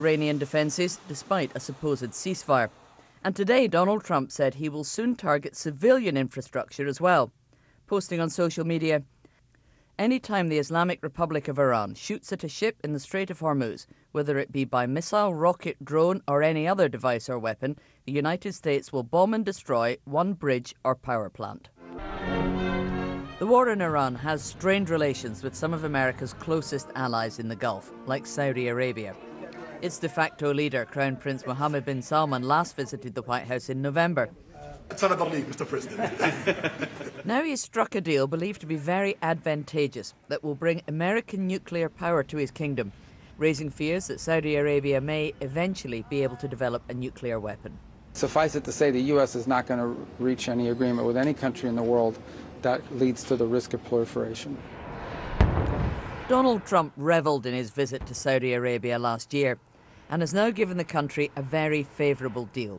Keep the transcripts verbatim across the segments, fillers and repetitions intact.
Iranian defences, despite a supposed ceasefire. And today, Donald Trump said he will soon target civilian infrastructure as well, posting on social media, "Anytime the Islamic Republic of Iran shoots at a ship in the Strait of Hormuz, whether it be by missile, rocket, drone or any other device or weapon, the United States will bomb and destroy one bridge or power plant." The war in Iran has strained relations with some of America's closest allies in the Gulf, like Saudi Arabia. Its de facto leader, Crown Prince Mohammed bin Salman, last visited the White House in November. It's another league, Mister President. Now he's struck a deal believed to be very advantageous that will bring American nuclear power to his kingdom, raising fears that Saudi Arabia may eventually be able to develop a nuclear weapon. Suffice it to say, the U S is not going to reach any agreement with any country in the world that leads to the risk of proliferation. Donald Trump revelled in his visit to Saudi Arabia last year and has now given the country a very favourable deal.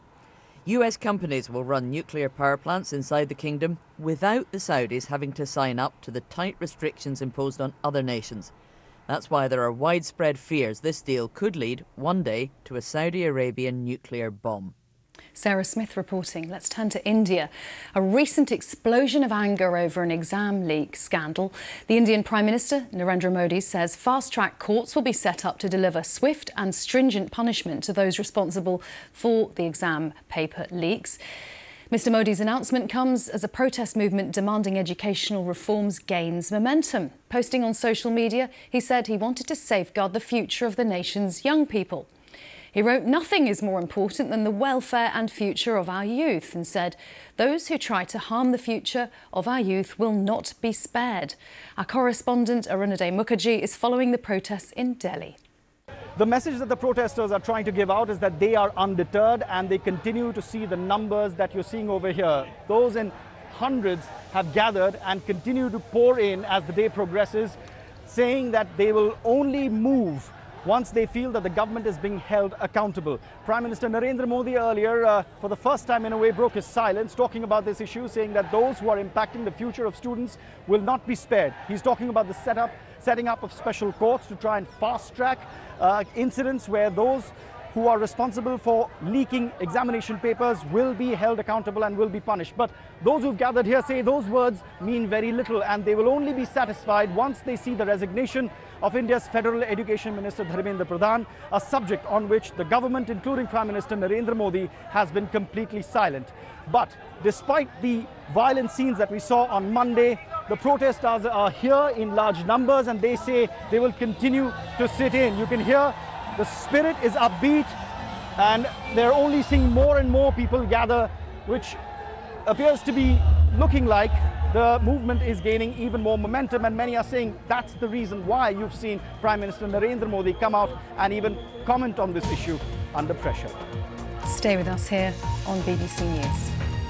U S companies will run nuclear power plants inside the kingdom without the Saudis having to sign up to the tight restrictions imposed on other nations. That's why there are widespread fears this deal could lead one day to a Saudi Arabian nuclear bomb. Sarah Smith reporting. Let's turn to India. A recent explosion of anger over an exam leak scandal. The Indian Prime Minister, Narendra Modi, says fast-track courts will be set up to deliver swift and stringent punishment to those responsible for the exam paper leaks. Mister Modi's announcement comes as a protest movement demanding educational reforms gains momentum. Posting on social media, he said he wanted to safeguard the future of the nation's young people. He wrote, "Nothing is more important than the welfare and future of our youth," and said, "Those who try to harm the future of our youth will not be spared." Our correspondent Arunadhay Mukherjee is following the protests in Delhi. The message that the protesters are trying to give out is that they are undeterred and they continue to see the numbers that you're seeing over here. Those in hundreds have gathered and continue to pour in as the day progresses, saying that they will only move once they feel that the government is being held accountable. Prime Minister Narendra Modi earlier, uh, for the first time in a way, broke his silence, talking about this issue, saying that those who are impacting the future of students will not be spared. He's talking about the setup, setting up of special courts to try and fast-track uh, incidents where those who are responsible for leaking examination papers will be held accountable and will be punished. But those who've gathered here say those words mean very little, and they will only be satisfied once they see the resignation of India's Federal Education Minister Dharmendra Pradhan, a subject on which the government, including Prime Minister Narendra Modi, has been completely silent. But despite the violent scenes that we saw on Monday, the protesters are here in large numbers and they say they will continue to sit in. You can hear the spirit is upbeat and they're only seeing more and more people gather, which appears to be looking like the movement is gaining even more momentum, and many are saying that's the reason why you've seen Prime Minister Narendra Modi come out and even comment on this issue under pressure. Stay with us here on B B C News.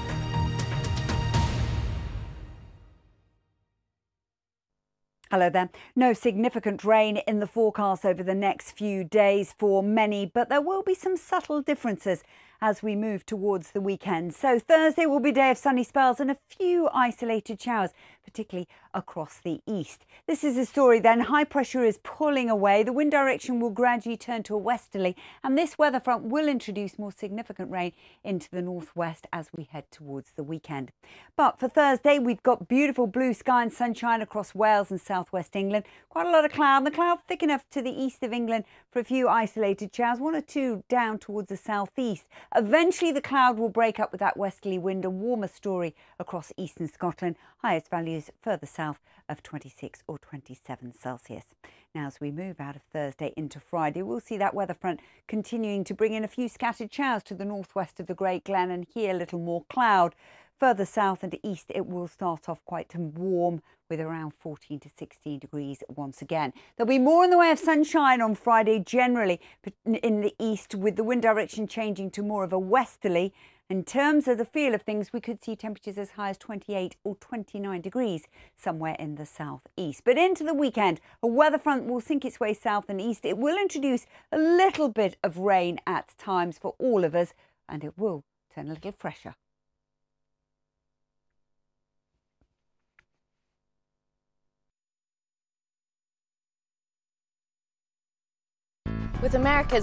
Hello there. No significant rain in the forecast over the next few days for many, but there will be some subtle differences as we move towards the weekend. So Thursday will be a day of sunny spells and a few isolated showers, particularly across the east. This is the story then. High pressure is pulling away. The wind direction will gradually turn to a westerly, and this weather front will introduce more significant rain into the northwest as we head towards the weekend. But for Thursday, we've got beautiful blue sky and sunshine across Wales and southwest England. Quite a lot of cloud. The cloud thick enough to the east of England for a few isolated showers, one or two down towards the southeast. Eventually, the cloud will break up with that westerly wind, a warmer story across eastern Scotland. Highest values further south of twenty-six or twenty-seven Celsius. Now, as we move out of Thursday into Friday, we'll see that weather front continuing to bring in a few scattered showers to the northwest of the Great Glen, and here a little more cloud. Further south and east, it will start off quite warm with around fourteen to sixteen degrees once again. There'll be more in the way of sunshine on Friday generally in the east, with the wind direction changing to more of a westerly. In terms of the feel of things, we could see temperatures as high as twenty-eight or twenty-nine degrees somewhere in the southeast. But into the weekend, a weather front will sink its way south and east. It will introduce a little bit of rain at times for all of us, and it will turn a little fresher. With America's